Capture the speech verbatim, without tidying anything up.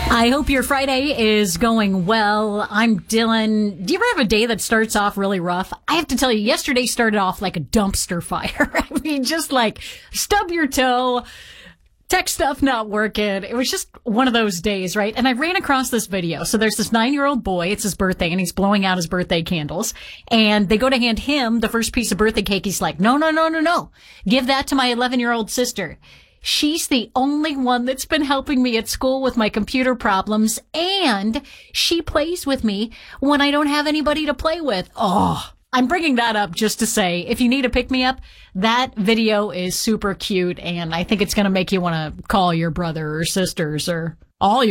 I hope your Friday is going well. I'm Dylan. Do you ever have a day that starts off really rough? I have to tell you, yesterday started off like a dumpster fire. I mean, just like stub your toe, tech stuff not working. It was just one of those days, right? And I ran across this video. So there's this nine-year-old boy. It's his birthday, and he's blowing out his birthday candles. And they go to hand him the first piece of birthday cake. He's like, no, no, no, no, no. Give that to my eleven-year-old sister. She's the only one that's been helping me at school with my computer problems, and she plays with me when I don't have anybody to play with. Oh, I'm bringing that up just to say, if you need a pick-me-up, that video is super cute, and I think it's going to make you want to call your brother or sisters or all your